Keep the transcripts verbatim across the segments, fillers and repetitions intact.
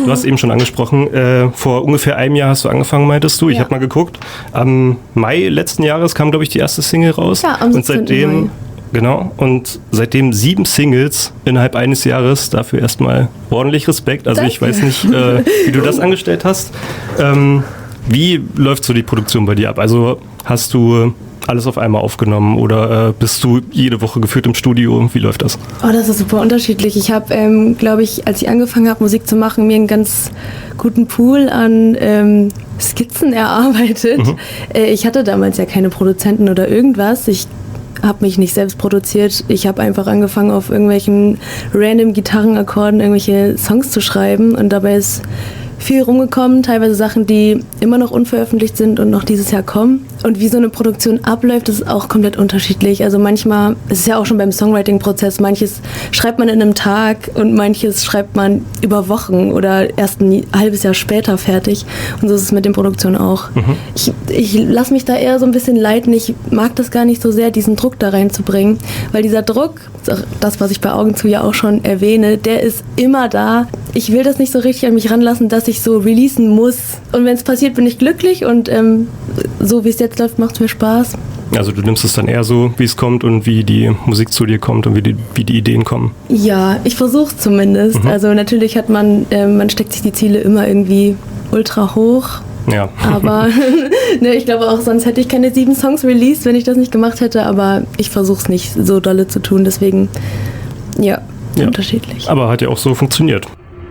Du hast eben schon angesprochen, äh, vor ungefähr einem Jahr hast du angefangen, meintest du. Ich Ja. habe mal geguckt. Am Mai letzten Jahres kam, glaube ich, die erste Single raus. Ja, am und seitdem Mai. Genau, und seitdem sieben Singles innerhalb eines Jahres, dafür erstmal ordentlich Respekt. Also Danke. ich weiß nicht, äh, wie du das angestellt hast. Ähm, wie läuft so die Produktion bei dir ab? Also hast du alles auf einmal aufgenommen oder äh, bist du jede Woche geführt im Studio? Wie läuft das? Oh, das ist super unterschiedlich. Ich habe, ähm, glaube ich, als ich angefangen habe, Musik zu machen, mir einen ganz guten Pool an ähm, Skizzen erarbeitet. Mhm. Äh, ich hatte damals ja keine Produzenten oder irgendwas. Ich habe mich nicht selbst produziert. Ich habe einfach angefangen, auf irgendwelchen random Gitarrenakkorden irgendwelche Songs zu schreiben und dabei ist viel rumgekommen, teilweise Sachen, die immer noch unveröffentlicht sind und noch dieses Jahr kommen. Und wie so eine Produktion abläuft, ist auch komplett unterschiedlich. Also manchmal, es ist ja auch schon beim Songwriting-Prozess, manches schreibt man in einem Tag und manches schreibt man über Wochen oder erst ein halbes Jahr später fertig. Und so ist es mit den Produktionen auch. Mhm. Ich, ich lasse mich da eher so ein bisschen leiten. Ich mag das gar nicht so sehr, diesen Druck da reinzubringen, weil dieser Druck, das, was ich bei Augen zu ja auch schon erwähne, der ist immer da. Ich will das nicht so richtig an mich ranlassen, dass ich so releasen muss. Und wenn es passiert, bin ich glücklich und ähm, so wie es jetzt läuft, macht es mir Spaß. Also du nimmst es dann eher so, wie es kommt und wie die Musik zu dir kommt und wie die, wie die Ideen kommen. Ja, ich versuche es zumindest. Mhm. Also natürlich hat man, äh, man steckt sich die Ziele immer irgendwie ultra hoch. Ja. Aber ne, ich glaube auch, sonst hätte ich keine sieben Songs released, wenn ich das nicht gemacht hätte. Aber ich versuche es nicht so dolle zu tun, deswegen ja, ja, unterschiedlich. Aber hat ja auch so funktioniert.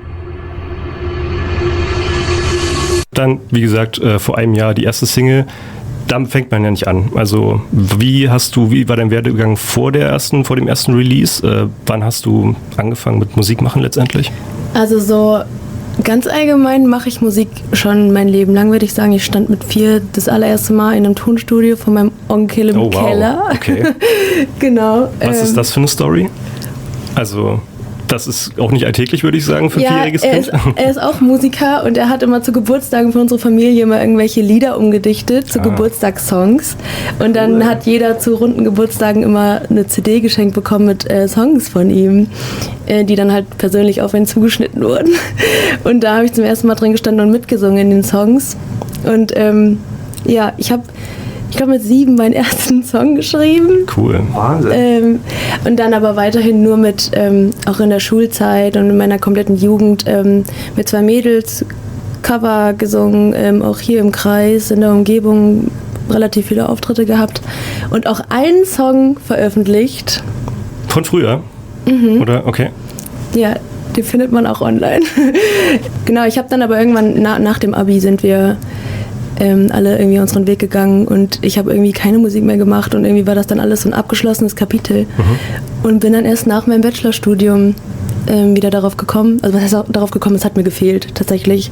Dann, wie gesagt, äh, vor einem Jahr die erste Single. Damit fängt man ja nicht an. Also wie hast du, wie war dein Werdegang vor der ersten, vor dem ersten Release? Äh, wann hast du angefangen mit Musik machen letztendlich? Also so ganz allgemein mache ich Musik schon mein Leben lang, würde ich sagen. Ich stand mit vier das allererste Mal in einem Tonstudio von meinem Onkel im oh, wow. Keller. Okay. Genau. Was ähm, ist das für eine Story? Also das ist auch nicht alltäglich, würde ich sagen, für ein ja, vierjähriges er Kind. Ist, er ist auch Musiker und er hat immer zu Geburtstagen für unsere Familie immer irgendwelche Lieder umgedichtet, zu ah. Geburtstagssongs. Und dann cool. hat jeder zu runden Geburtstagen immer eine C D geschenkt bekommen mit äh, Songs von ihm, äh, die dann halt persönlich auf ihn zugeschnitten wurden. Und da habe ich zum ersten Mal drin gestanden und mitgesungen in den Songs. Und ähm, ja, ich habe ich glaube, mit sieben meinen ersten Song geschrieben. Cool. Wahnsinn. Ähm, und dann aber weiterhin nur mit, ähm, auch in der Schulzeit und in meiner kompletten Jugend, ähm, mit zwei Mädels Cover gesungen, ähm, auch hier im Kreis, in der Umgebung relativ viele Auftritte gehabt und auch einen Song veröffentlicht. Von früher? Mhm. Oder? Okay. Ja, den findet man auch online. Genau, ich habe dann aber irgendwann, na, nach dem Abi sind wir Ähm, alle irgendwie unseren Weg gegangen und ich habe irgendwie keine Musik mehr gemacht und irgendwie war das dann alles so ein abgeschlossenes Kapitel mhm. und bin dann erst nach meinem Bachelorstudium ähm, wieder darauf gekommen, also was heißt auch darauf gekommen, es hat mir gefehlt tatsächlich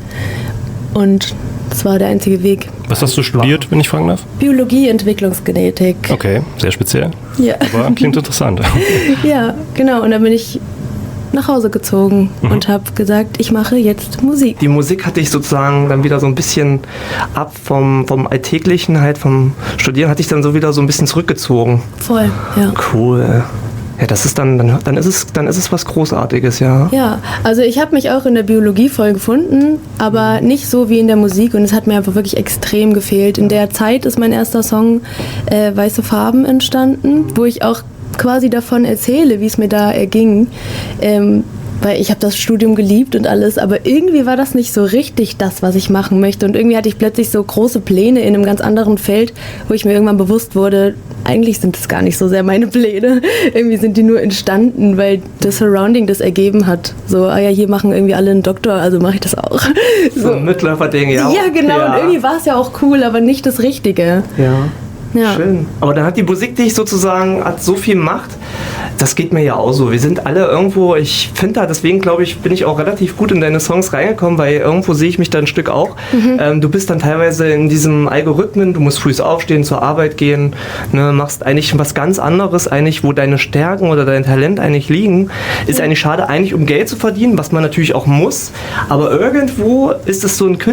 und das war der einzige Weg. Was hast du studiert, wenn ich fragen darf? Biologie, Entwicklungsgenetik. Okay, sehr speziell, ja. aber klingt interessant. Ja, genau, und dann bin ich nach Hause gezogen mhm. und habe gesagt, ich mache jetzt Musik. Die Musik hatte ich sozusagen dann wieder so ein bisschen ab vom, vom Alltäglichen, halt vom Studieren, hatte ich dann so wieder so ein bisschen zurückgezogen. Voll, ja. Cool. Ja, das ist dann, dann, dann ist es, dann ist es was Großartiges, ja. Ja, also ich habe mich auch in der Biologie voll gefunden, aber nicht so wie in der Musik und es hat mir einfach wirklich extrem gefehlt. In der Zeit ist mein erster Song äh, Weiße Farben entstanden, wo ich auch quasi davon erzähle, wie es mir da erging, ähm, weil ich habe das Studium geliebt und alles, aber irgendwie war das nicht so richtig das, was ich machen möchte und irgendwie hatte ich plötzlich so große Pläne in einem ganz anderen Feld, wo ich mir irgendwann bewusst wurde, eigentlich sind das gar nicht so sehr meine Pläne, irgendwie sind die nur entstanden, weil das Surrounding das ergeben hat, so, ah ja, hier machen irgendwie alle einen Doktor, also mache ich das auch. So, so ein Mitläuferding, ja. Ja, genau, ja. Und irgendwie war es ja auch cool, aber nicht das Richtige. Ja. Ja. Schön. Aber dann hat die Musik dich sozusagen, hat so viel Macht. Das geht mir ja auch so. Wir sind alle irgendwo, ich finde da, deswegen glaube ich, bin ich auch relativ gut in deine Songs reingekommen, weil irgendwo sehe ich mich da ein Stück auch. Mhm. Ähm, du bist dann teilweise in diesem Algorithmen, du musst früh aufstehen, zur Arbeit gehen, ne, machst eigentlich was ganz anderes, eigentlich, wo deine Stärken oder dein Talent eigentlich liegen. Ist eigentlich schade, eigentlich um Geld zu verdienen, was man natürlich auch muss. Aber irgendwo ist es so ein